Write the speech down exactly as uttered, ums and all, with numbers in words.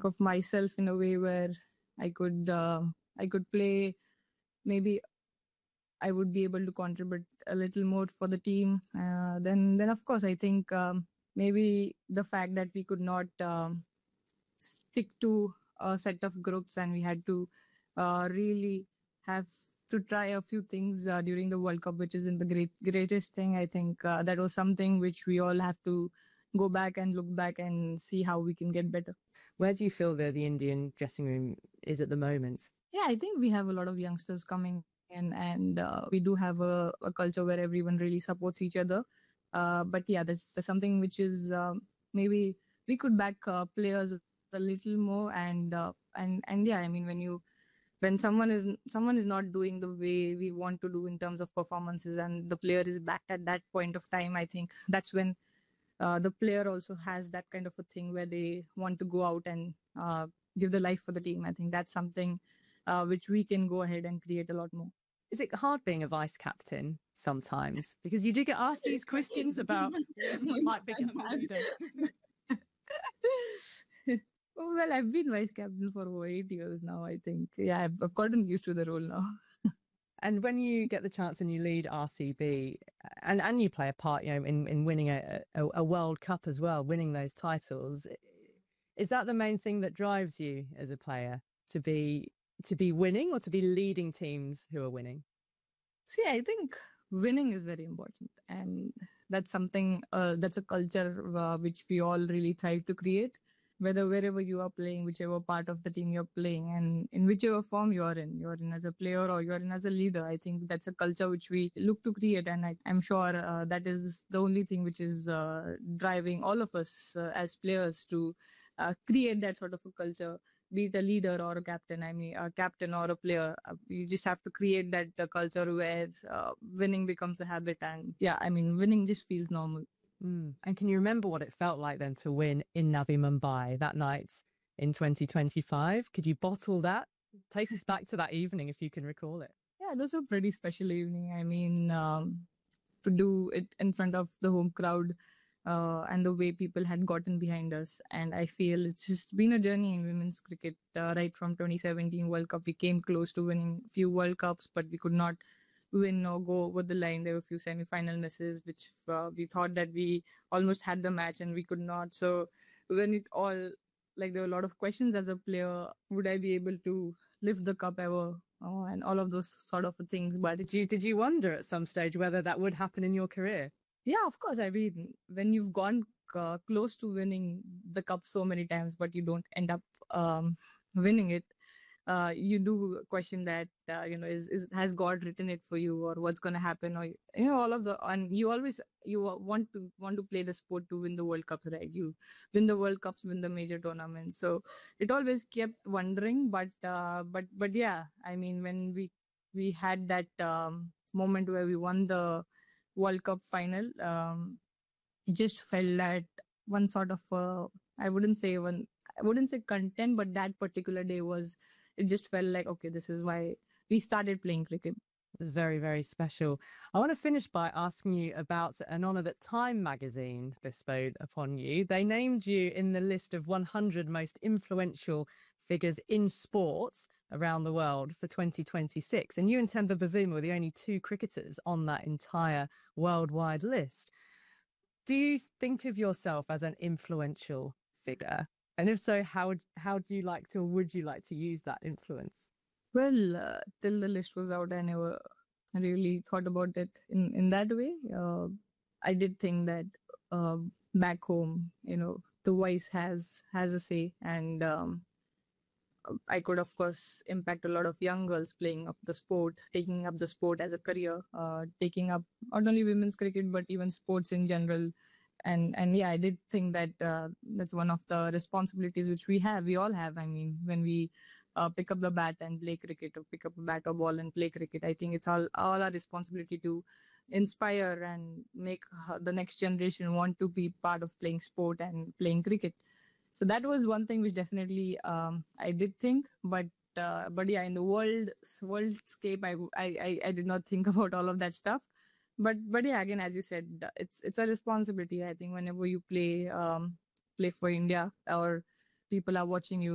of myself in a way where I could uh, I could play. Maybe I would be able to contribute a little more for the team. Uh, then, then of course, I think um, maybe the fact that we could not um, stick to a set of groups and we had to uh, really have to try a few things uh, during the World Cup, which isn't the great greatest thing. I think uh, that was something which we all have to go back and look back and see how we can get better. Where do you feel that the Indian dressing room is at the moment? Yeah, I think we have a lot of youngsters coming in, and uh, we do have a, a culture where everyone really supports each other. Uh, but yeah, there's, there's something which is um, maybe we could back uh, players a little more, and uh, and and yeah, I mean when you when someone is someone is not doing the way we want to do in terms of performances, and the player is backed at that point of time, I think that's when uh, the player also has that kind of a thing where they want to go out and uh, give the life for the team. I think that's something uh, which we can go ahead and create a lot more. Is it hard being a vice captain sometimes? Because you do get asked these questions about what might become a leader. Oh, well, I've been vice captain for over eight years now, I think. Yeah, I've, I've gotten used to the role now. And when you get the chance and you lead R C B and, and you play a part, you know, in, in winning a, a, a World Cup as well, winning those titles, is that the main thing that drives you as a player, to be to be winning or to be leading teams who are winning? See, I think winning is very important, and that's something uh, that's a culture uh, which we all really try to create, whether wherever you are playing, whichever part of the team you're playing, and in whichever form you're in, you're in as a player or you're in as a leader. I think that's a culture which we look to create, and I, I'm sure uh, that is the only thing which is uh, driving all of us uh, as players to uh, create that sort of a culture, be it a leader or a captain. I mean, a captain or a player, uh, you just have to create that uh, culture where uh, winning becomes a habit. And yeah, I mean, winning just feels normal. Mm. And can you remember what it felt like then to win in Navi Mumbai that night in twenty twenty-five? Could you bottle that? Take us back to that evening if you can recall it. Yeah, it was a pretty special evening. I mean, um, to do it in front of the home crowd uh, and the way people had gotten behind us. And I feel it's just been a journey in women's cricket uh, right from twenty seventeen World Cup. We came close to winning a few World Cups, but we could not win or go over the line. There were a few semi-final misses, which uh, we thought that we almost had the match and we could not. So when it all, like there were a lot of questions as a player, would I be able to lift the cup ever? Oh, and all of those sort of things. But did you, did you wonder at some stage whether that would happen in your career? Yeah, of course. I mean, when you've gone uh, close to winning the cup so many times, but you don't end up um, winning it, uh, you do question that, uh, you know, is, is has God written it for you, or what's going to happen, or you know, all of the. And you always you want to want to play the sport to win the World Cups, right? You win the World Cups, win the major tournaments. So it always kept wondering, but uh, but but yeah, I mean, when we we had that um, moment where we won the World Cup final, um, it just felt that one sort of uh, I wouldn't say one I wouldn't say content, but that particular day was, it just felt like, okay, this is why we started playing cricket. It was very, very special. I want to finish by asking you about an honour that Time magazine bestowed upon you. They named you in the list of one hundred most influential figures in sports around the world for twenty twenty-six. And you and Temba Bavuma were the only two cricketers on that entire worldwide list. Do you think of yourself as an influential figure? And if so, how how do you like to, or would you like to use that influence? Well, uh, till the list was out, I never really thought about it in, in that way. Uh, I did think that uh, back home, you know, the voice has has a say, and um, I could, of course, impact a lot of young girls playing up the sport, taking up the sport as a career, uh, taking up not only women's cricket, but even sports in general. And and yeah, I did think that uh, that's one of the responsibilities which we have, we all have. I mean, when we uh, pick up the bat and play cricket, or pick up a bat or ball and play cricket, I think it's all, all our responsibility to inspire and make uh, the next generation want to be part of playing sport and playing cricket. So that was one thing which definitely um, I did think, but uh, but yeah, in the world worldscape, I, I I did not think about all of that stuff. But but yeah, again, as you said, it's it's a responsibility. I think whenever you play um, play for India, or people are watching you,